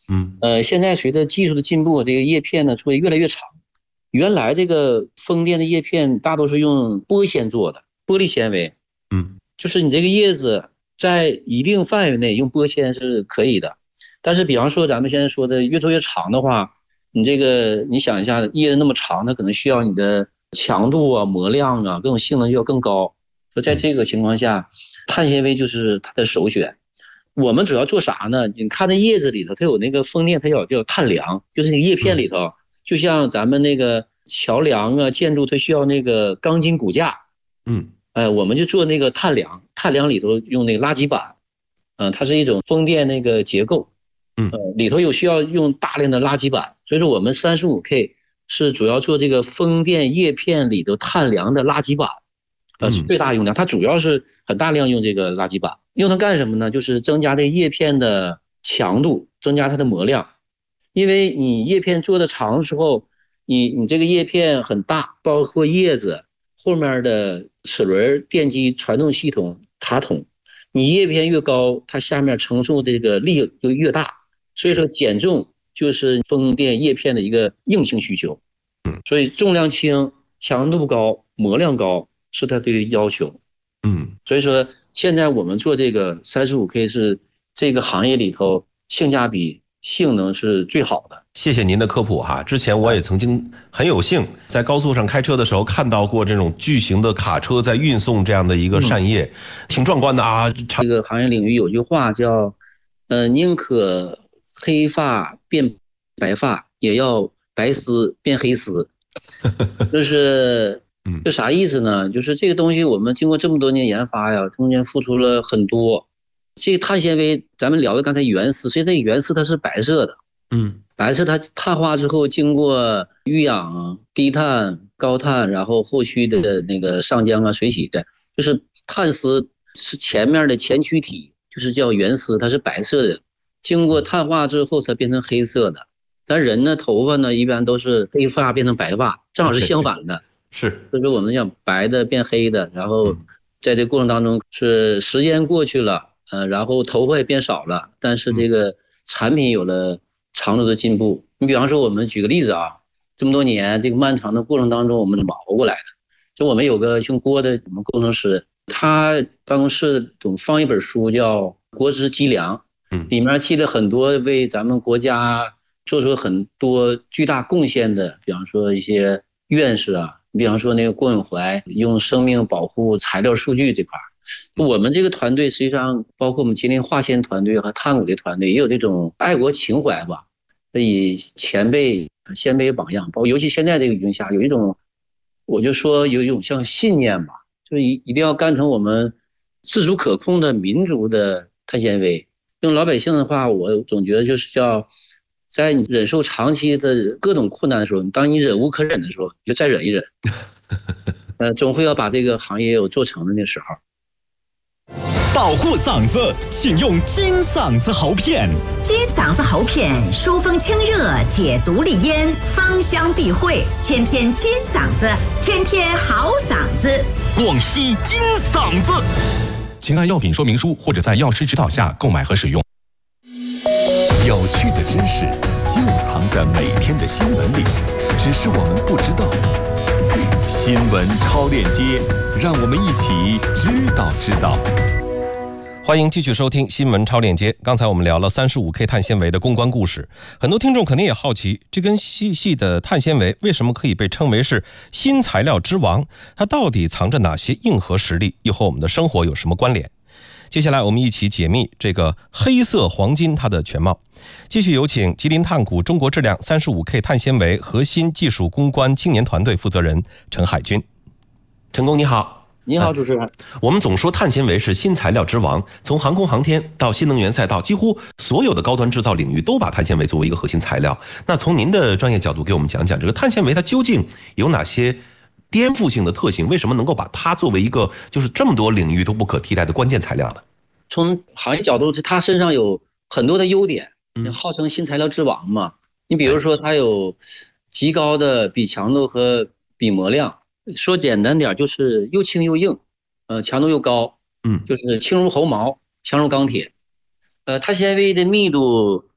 现在随着技术的进步，这个叶片呢会越来越长。原来这个风电的叶片大多是用玻纤做的，玻璃纤维。就是你这个叶子在一定范围内用玻纤是可以的，但是比方说咱们现在说的越做越长的话，你想一下，叶子那么长，它可能需要你的强度啊、磨亮啊、各种性能就要更高。所以在这个情况下，碳纤维就是它的首选。我们主要做啥呢？你看那叶子里头，它有那个风电，它叫碳梁，就是那个叶片里头，就像咱们那个桥梁啊、建筑，它需要那个钢筋骨架。我们就做那个碳梁，碳梁里头用那个垃圾板，它是一种风电那个结构，里头有需要用大量的垃圾板，所以说我们35K 是主要做这个风电叶片里头碳梁的垃圾板，是最大用量，它主要是很大量用这个垃圾板，用它干什么呢？就是增加这个叶片的强度，增加它的磨亮，因为你叶片做的长的时候，你这个叶片很大，包括叶子后面的齿轮、电机、传动系统、塔筒，你叶片越高，它下面承受这个力就越大，所以说减重就是风电叶片的一个硬性需求。所以重量轻、强度高、磨亮高是它这个要求。所以说现在我们做这个35K 是这个行业里头性价比、性能是最好的。 谢谢您的科普哈。之前我也曾经很有幸在高速上开车的时候看到过这种巨型的卡车在运送这样的一个扇叶，挺壮观的啊。 这个行业领域有句话叫宁可黑发变白发，也要白丝变黑丝。就啥意思呢？就是这个东西我们经过这么多年研发呀，中间付出了很多。这个碳纤维咱们聊的刚才原丝，现在原丝它是白色的。白色它碳化之后经过遇氧、低碳、高碳，然后后续的那个上浆啊、水洗的，就是碳丝是前面的前驱体，就是叫原丝，它是白色的，经过碳化之后它变成黑色的。咱人呢头发呢一般都是黑发变成白发，正好是相反的。 是， 所以说我们讲白的变黑的，然后在这过程当中是时间过去了，然后头发也变少了，但是这个产品有了长足的进步。你比方说我们举个例子啊，这么多年这个漫长的过程当中我们怎么熬过来的？就我们有个姓郭的我们工程师，他办公室总放一本书叫《国之脊梁》，里面记了很多为咱们国家做出很多巨大贡献的，比方说一些院士啊，比方说那个郭永怀用生命保护材料数据这块，我们这个团队实际上包括我们吉林化纤团队和碳谷的团队也有这种爱国情怀吧，以前辈先辈榜样，包括尤其现在这个语境下有一种，我就说有一种像信念吧，就是一定要干成我们自主可控的民族的碳纤维。用老百姓的话，我总觉得就是叫在你忍受长期的各种困难的时候，当你忍无可忍的时候，你就再忍一忍。总会要把这个行业有做成的那时候。 保护嗓子，请用金嗓子喉片。 金嗓子喉片疏风清热，解毒利咽，芳香避秽，天天金嗓子，天天好嗓子。 广西金嗓子，请按药品说明书或者在药师指导下购买和使用。有趣的知识就藏在每天的新闻里，只是我们不知道。新闻超链接，让我们一起知道。 欢迎继续收听新闻超链接。刚才我们聊了35K 碳纤维的公关故事，很多听众肯定也好奇，这根细细的碳纤维为什么可以被称为是新材料之王？它到底藏着哪些硬核实力，又和我们的生活有什么关联？接下来我们一起解密这个黑色黄金它的全貌。继续有请吉林碳谷中国质量35K 碳纤维核心技术攻关青年团队负责人陈海军。陈工你好。 你好，主持人。 我们总说碳纤维是新材料之王，从航空航天到新能源赛道，几乎所有的高端制造领域都把碳纤维作为一个核心材料。那从您的专业角度给我们讲讲，这个碳纤维它究竟有哪些颠覆性的特性？为什么能够把它作为一个就是这么多领域都不可替代的关键材料呢？ 从行业角度，它身上有很多的优点，号称新材料之王嘛。你比如说，它有极高的比强度和比磨亮。说简单点就是又轻又硬，强度又高，就是轻如猴毛，强如钢铁。碳纤维的密度